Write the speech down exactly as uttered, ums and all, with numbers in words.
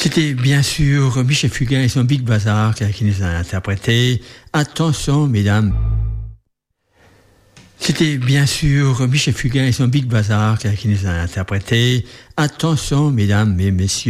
C'était bien sûr Michel Fugain et son Big Bazar qui nous a interprété. Attention, mesdames. C'était bien sûr Michel Fugain et son Big Bazar qui nous a interprété. Attention, mesdames et messieurs.